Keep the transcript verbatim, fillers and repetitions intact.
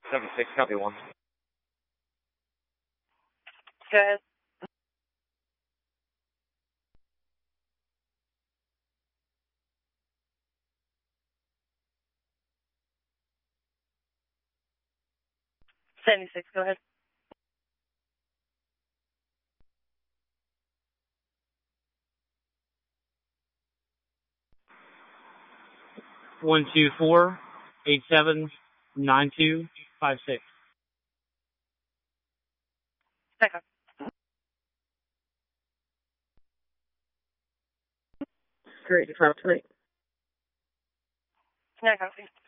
seventy-six, copy one. Go ahead. seventy-six, go ahead. One two four eight seven nine two five six. Second. Great, five three. Yeah, copy.